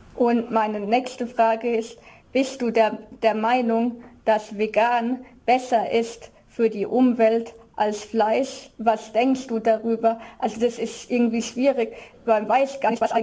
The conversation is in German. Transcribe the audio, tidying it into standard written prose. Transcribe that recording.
Und meine nächste Frage ist, bist du der Meinung, dass vegan besser ist für die Umwelt als Fleisch? Was denkst du darüber? Also das ist irgendwie schwierig, man weiß gar nicht, was